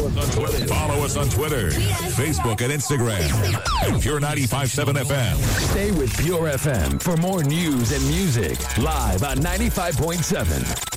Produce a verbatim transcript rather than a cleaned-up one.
Follow us on Twitter, Facebook, and Instagram at Pure ninety-five point seven F M. Stay with Pure F M for more news and music live on ninety-five point seven.